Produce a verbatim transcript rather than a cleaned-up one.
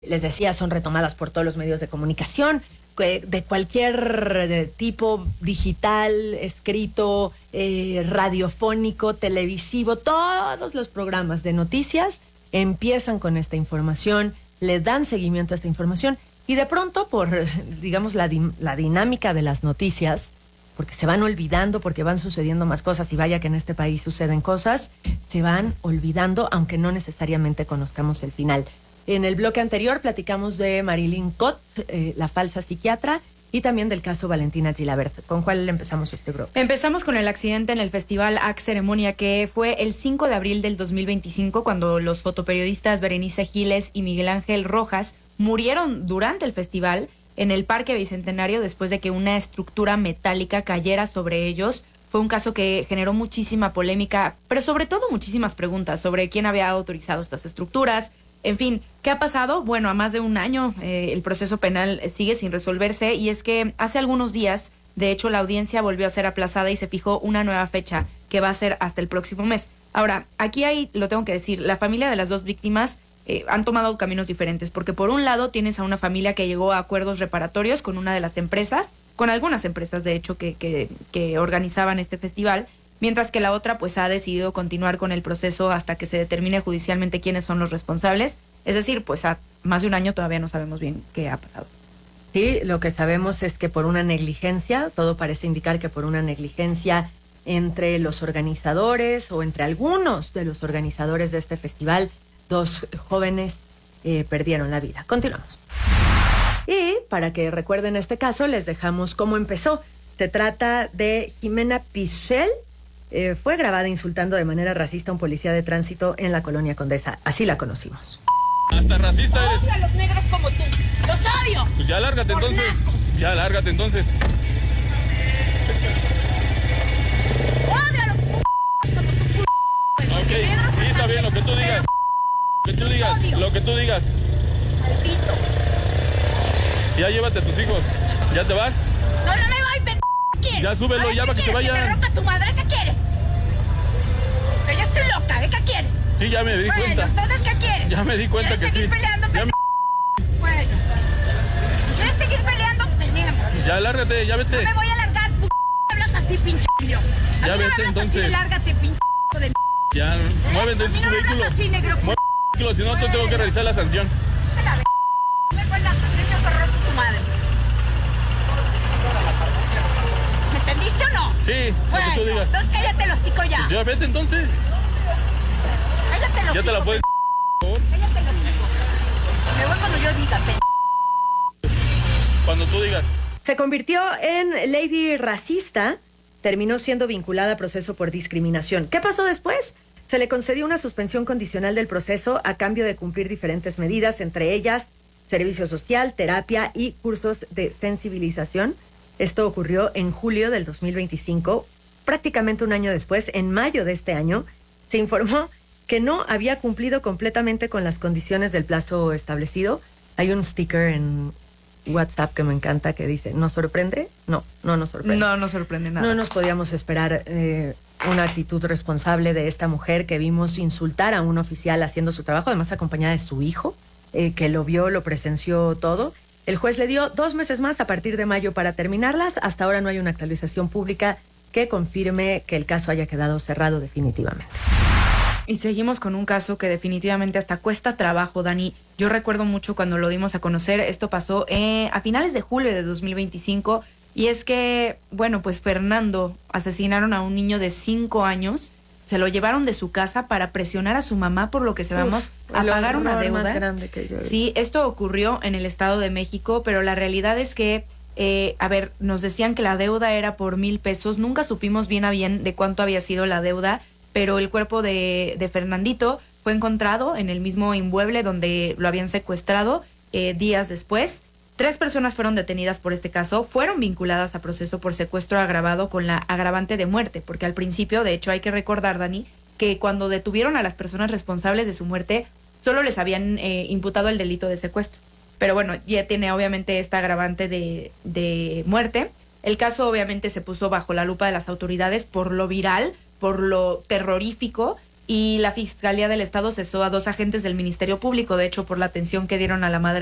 les decía, son retomadas por todos los medios de comunicación, de cualquier tipo, digital, escrito, eh, radiofónico, televisivo. Todos los programas de noticias empiezan con esta información, le dan seguimiento a esta información y de pronto, por, digamos, la, di- la dinámica de las noticias, porque se van olvidando, porque van sucediendo más cosas, y vaya que en este país suceden cosas, se van olvidando, aunque no necesariamente conozcamos el final. En el bloque anterior platicamos de Marilyn Cott, eh, la falsa psiquiatra, y también del caso Valentina Gilabert. ¿Con cuál empezamos este bloque? Empezamos con el accidente en el festival A C Ceremonia, que fue el cinco de abril del dos mil veinticinco, cuando los fotoperiodistas Berenice Giles y Miguel Ángel Rojas murieron durante el festival en el Parque Bicentenario después de que una estructura metálica cayera sobre ellos. Fue un caso que generó muchísima polémica, pero sobre todo muchísimas preguntas sobre quién había autorizado estas estructuras. En fin, ¿qué ha pasado? Bueno, a más de un año eh, el proceso penal sigue sin resolverse, y es que hace algunos días, de hecho, la audiencia volvió a ser aplazada y se fijó una nueva fecha que va a ser hasta el próximo mes. Ahora, aquí hay, lo tengo que decir, la familia de las dos víctimas eh, han tomado caminos diferentes, porque por un lado tienes a una familia que llegó a acuerdos reparatorios con una de las empresas, con algunas empresas de hecho que, que, que organizaban este festival, mientras que la otra pues ha decidido continuar con el proceso hasta que se determine judicialmente quiénes son los responsables. Es decir, pues a más de un año todavía no sabemos bien qué ha pasado. Sí, lo que sabemos es que por una negligencia, todo parece indicar que por una negligencia entre los organizadores o entre algunos de los organizadores de este festival, dos jóvenes eh, perdieron la vida. Continuamos. Y para que recuerden este caso, les dejamos cómo empezó. Se trata de Jimena Pichel. Eh, fue grabada insultando de manera racista a un policía de tránsito en la colonia Condesa. Así la conocimos. Hasta racista eres. Odio a los negros como tú. Los odio. Pues ya lárgate Por entonces. nacos. Ya lárgate entonces. Odio a los p*** como tu p***. Ok, sí, está bien lo que tú digas. Lo que tú digas, Odio. lo que tú digas. Maldito. Ya llévate a tus hijos. ¿Ya te vas? No, no me voy, pendejo. ¿Qué quieres? Ya súbelo, A ver, ya ¿qué para que se quieres? vayan. ¿Que te rompa tu madre? ¿Qué quieres? Que yo estoy loca, ¿eh? ¿Qué quieres? Sí, ya me di Bueno, cuenta. entonces, ¿qué quieres? Ya me di cuenta que ¿Quieres sí. seguir peleando, Ya, pendejo? Bueno. ¿Quieres seguir peleando? Peleemos. ya lárgate, ya vete. No me voy a largar, p***. Hablas así, pinche indio. A Ya mí no me vete, hablas entonces. así, lárgate, pinche de m***. Ya, muévete A en mí tu no me vehículo. hablas así, negro. Mueve tu vehículo, si no te tengo que realizar la sanción. De la v***. Me fue la asociación que rompo tu madre. ¿Me entendiste o no? Sí, lo Bueno, que tú digas. entonces cállate el hocico ya. Ya vete entonces. Cállate el hocico. Ya te la puedes. Por favor. Cállate el hocico. Me voy cuando yo diga, p***. Cuando tú digas. Se convirtió en lady racista, terminó siendo vinculada a proceso por discriminación. ¿Qué pasó después? Se le concedió una suspensión condicional del proceso a cambio de cumplir diferentes medidas, entre ellas servicio social, terapia y cursos de sensibilización. Esto ocurrió en julio del dos mil veinticinco. Prácticamente un año después, en mayo de este año, se informó que no había cumplido completamente con las condiciones del plazo establecido. Hay un sticker en WhatsApp que me encanta que dice, ¿nos sorprende? No, no nos sorprende. No nos sorprende nada. No nos podíamos esperar eh, una actitud responsable de esta mujer que vimos insultar a un oficial haciendo su trabajo, además acompañada de su hijo, eh, que lo vio, lo presenció todo. El juez le dio dos meses más a partir de mayo para terminarlas. Hasta ahora no hay una actualización pública que confirme que el caso haya quedado cerrado definitivamente. Y seguimos con un caso que definitivamente hasta cuesta trabajo, Dani. Yo recuerdo mucho cuando lo dimos a conocer. Esto pasó eh, a finales de julio de dos mil veinticinco. Y es que, bueno, pues Fernando, asesinaron a un niño de cinco años. Se lo llevaron de su casa para presionar a su mamá, por lo que sabemos, Uf, a el pagar una horror deuda más grande que yo he Sí, esto ocurrió en el Estado de México, pero la realidad es que, eh, a ver, nos decían que la deuda era por mil pesos. Nunca supimos bien a bien de cuánto había sido la deuda, pero el cuerpo de, de Fernandito fue encontrado en el mismo inmueble donde lo habían secuestrado eh, días después. Tres personas fueron detenidas por este caso, fueron vinculadas a proceso por secuestro agravado con la agravante de muerte, porque al principio, de hecho, hay que recordar, Dani, que cuando detuvieron a las personas responsables de su muerte, solo les habían eh, imputado el delito de secuestro. Pero bueno, ya tiene obviamente esta agravante de, de muerte. El caso obviamente se puso bajo la lupa de las autoridades por lo viral, por lo terrorífico y la Fiscalía del Estado cesó a dos agentes del Ministerio Público, de hecho, por la atención que dieron a la madre